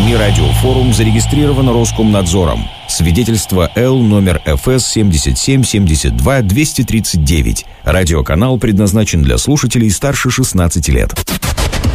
СМИ «Радиофорум» зарегистрировано Роскомнадзором. Свидетельство Л номер ФС 77 72 239. Радиоканал предназначен для слушателей старше 16 лет.